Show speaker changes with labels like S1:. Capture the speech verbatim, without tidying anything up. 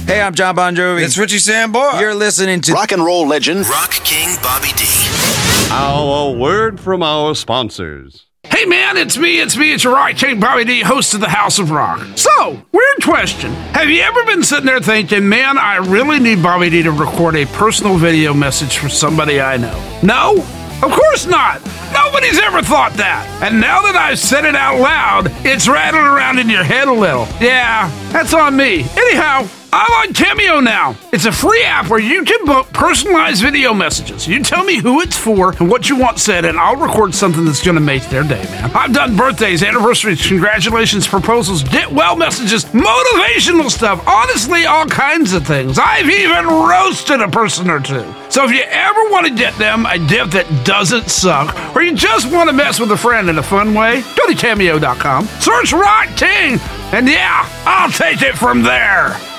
S1: Hey, I'm John Bon Jovi.
S2: It's Richie Sambora.
S1: You're listening to
S3: rock and roll legend,
S4: Rock King Bobby D.
S5: Now, a word from our sponsors.
S6: Hey man, it's me, it's me, it's your Rock King Bobby D, host of the House of Rock. So, weird question. Have you ever been sitting there thinking, man, I really need Bobby D to record a personal video message for somebody I know? No? Of course not. Nobody's ever thought that. And now that I've said it out loud, it's rattling around in your head a little. Yeah, that's on me. Anyhow, I'm on Cameo now. It's a free app where you can book personalized video messages. You tell me who it's for and what you want said, and I'll record something that's going to make their day, man. I've done birthdays, anniversaries, congratulations, proposals, get well messages, motivational stuff, honestly, all kinds of things. I've even roasted a person or two. So if you ever want to get them a gift that doesn't suck, or you just want to mess with a friend in a fun way, go to cameo dot com, search Rock King, and yeah, I'll take it from there.